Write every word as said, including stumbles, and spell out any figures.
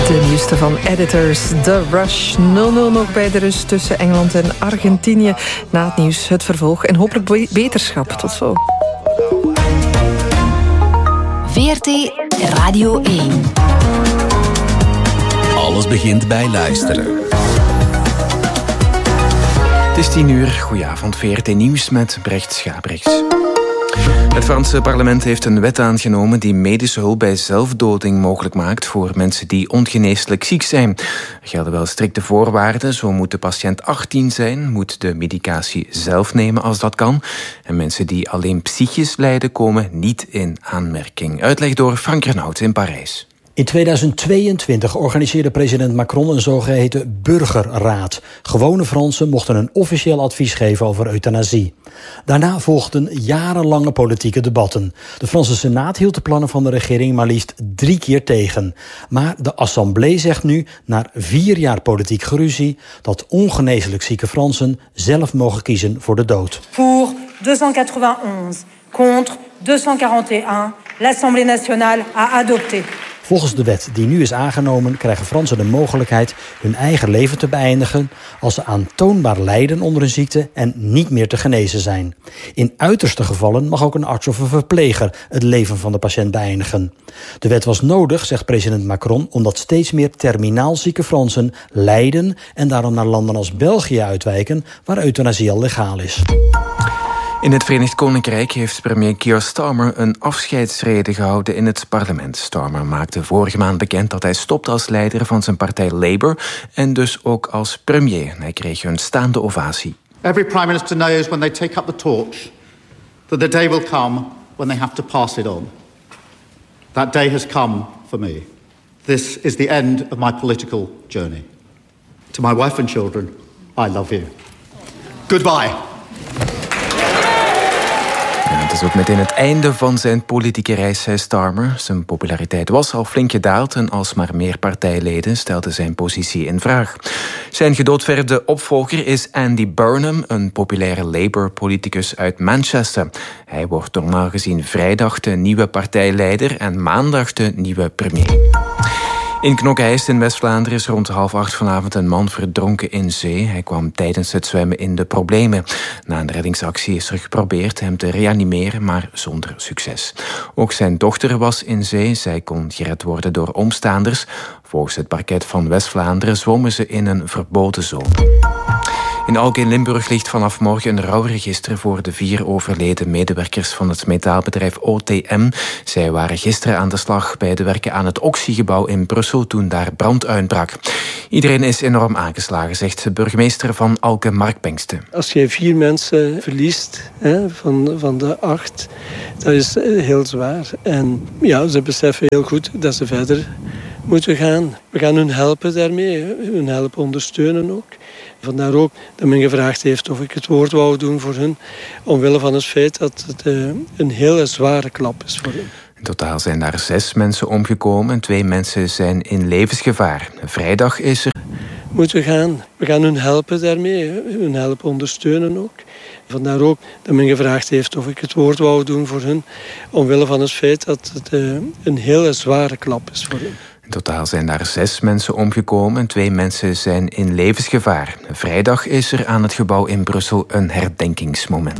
De nieuwste van Editors, The Rush. nul nul nog bij de rust tussen Engeland en Argentinië. Na het nieuws het vervolg en hopelijk be- beterschap. Tot zo. V R T Radio één. Alles begint bij luisteren. Het is tien uur. Goedenavond, V R T Nieuws met Brecht Schabrichs. Het Franse parlement heeft een wet aangenomen die medische hulp bij zelfdoding mogelijk maakt voor mensen die ongeneeslijk ziek zijn. Er gelden wel strikte voorwaarden. Zo moet de patiënt achttien zijn, moet de medicatie zelf nemen als dat kan. En mensen die alleen psychisch lijden komen niet in aanmerking. Uitleg door Frank Renaud in Parijs. In tweeduizend tweeëntwintig organiseerde president Macron een zogeheten burgerraad. Gewone Fransen mochten een officieel advies geven over euthanasie. Daarna volgden jarenlange politieke debatten. De Franse Senaat hield de plannen van de regering maar liefst drie keer tegen. Maar de Assemblée zegt nu, na vier jaar politiek geruzie, dat ongeneeslijk zieke Fransen zelf mogen kiezen voor de dood. Pour tweehonderdnegenennegentig, contre tweehonderdquarantéén, l'Assemblée nationale a adopté. Volgens de wet die nu is aangenomen krijgen Fransen de mogelijkheid hun eigen leven te beëindigen als ze aantoonbaar lijden onder een ziekte en niet meer te genezen zijn. In uiterste gevallen mag ook een arts of een verpleger het leven van de patiënt beëindigen. De wet was nodig, zegt president Macron, omdat steeds meer terminaal zieke Fransen lijden en daarom naar landen als België uitwijken, waar euthanasie al legaal is. In het Verenigd Koninkrijk heeft premier Keir Starmer een afscheidsrede gehouden in het parlement. Starmer maakte vorige maand bekend dat hij stopt als leider van zijn partij Labour en dus ook als premier. Hij kreeg een staande ovatie. Every prime minister knows when they take up the torch that the day will come when they have to pass it on. That day has come for me. This is the end of my political journey. To my wife and children, I love you. Goodbye. Het is ook meteen het einde van zijn politieke reis, zei Starmer. Zijn populariteit was al flink gedaald en alsmaar meer partijleden stelden zijn positie in vraag. Zijn gedoodverfde opvolger is Andy Burnham, een populaire Labour-politicus uit Manchester. Hij wordt normaal gezien vrijdag de nieuwe partijleider en maandag de nieuwe premier. In Knokke-Heist in West-Vlaanderen is rond half acht vanavond een man verdronken in zee. Hij kwam tijdens het zwemmen in de problemen. Na een reddingsactie is er geprobeerd hem te reanimeren, maar zonder succes. Ook zijn dochter was in zee. Zij kon gered worden door omstaanders. Volgens het parket van West-Vlaanderen zwommen ze in een verboden zone. In Alke in Limburg ligt vanaf morgen een rouwregister voor de vier overleden medewerkers van het metaalbedrijf O T M. Zij waren gisteren aan de slag bij de werken aan het Oxygebouw in Brussel toen daar brand uitbrak. Iedereen is enorm aangeslagen, zegt de burgemeester van Alke, Mark Bengsten. Als je vier mensen verliest hè, van, van de acht, dat is heel zwaar. En ja, ze beseffen heel goed dat ze verder moeten gaan. We gaan hun helpen daarmee, hun helpen ondersteunen ook. Vandaar ook dat men gevraagd heeft of ik het woord wou doen voor hun, omwille van het feit dat het uh, een hele zware klap is voor hen. In totaal zijn daar zes mensen omgekomen en twee mensen zijn in levensgevaar. Vrijdag is er... Moeten gaan. We gaan hun helpen daarmee, hun helpen ondersteunen ook. Vandaar ook dat men gevraagd heeft of ik het woord wou doen voor hun, omwille van het feit dat het uh, een hele zware klap is voor hen. In totaal zijn daar zes mensen omgekomen en twee mensen zijn in levensgevaar. Vrijdag is er aan het gebouw in Brussel een herdenkingsmoment.